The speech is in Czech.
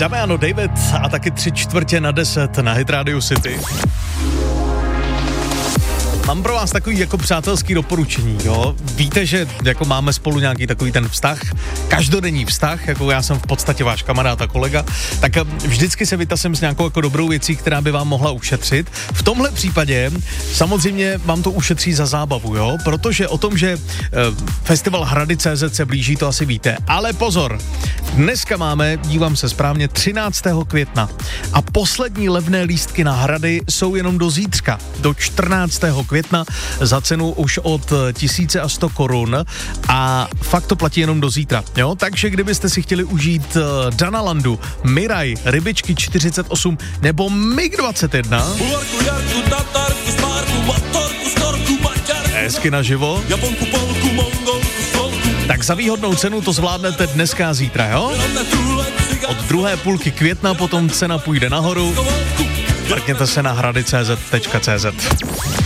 Damiano David a taky 9:45 na Hit Radio City. Mám pro vás takový jako přátelský doporučení, jo. Víte, že jako máme spolu nějaký takový ten vztah, každodenní vztah, jako já jsem v podstatě váš kamarád a kolega, tak vždycky se vytasím s nějakou jako dobrou věcí, která by vám mohla ušetřit. V tomhle případě samozřejmě vám to ušetří za zábavu, jo, protože o tom, že festival Hrady.cz se blíží, to asi víte. Ale pozor, dneska máme, dívám se správně, 13. května a poslední levné lístky na Hrady jsou jenom do zítřka, do 14. května za cenu už od 1100 korun a fakt to platí jenom do zítra, jo? Takže kdybyste si chtěli užít Danalandu, Miraj, Rybičky 48 nebo MiG-21 hezky naživo, tak za výhodnou cenu to zvládnete dneska a zítra, jo? Od druhé půlky května potom cena půjde nahoru. Mrkněte se na hrady.cz.